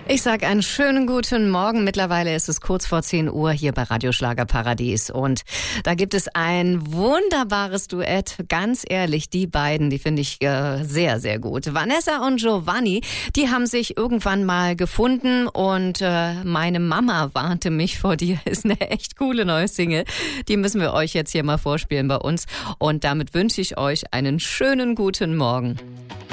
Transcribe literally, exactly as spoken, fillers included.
Ich sage einen schönen guten Morgen. Mittlerweile ist es kurz vor zehn Uhr hier bei Radio Schlagerparadies. Und da gibt es ein wunderbares Duett. Ganz ehrlich, die beiden, die finde ich äh, sehr, sehr gut. Vanessa und Giovanni, die haben sich irgendwann mal gefunden. Und äh, meine Mama warnte mich vor dir. Ist eine echt coole neue Single. Die müssen wir euch jetzt hier mal vorspielen bei uns. Und damit wünsche ich euch einen schönen guten Morgen.